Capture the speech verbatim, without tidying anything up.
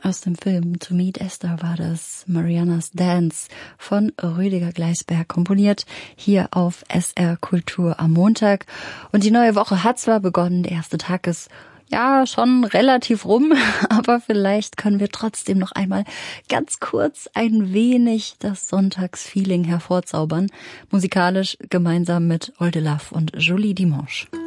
Aus dem Film To Meet Esther war das Marianas Dance von Rüdiger Gleisberg komponiert, hier auf S R Kultur am Montag. Und die neue Woche hat zwar begonnen, der erste Tag ist ja schon relativ rum, aber vielleicht können wir trotzdem noch einmal ganz kurz ein wenig das Sonntagsfeeling hervorzaubern, musikalisch gemeinsam mit Olde Love und Julie Dimanche.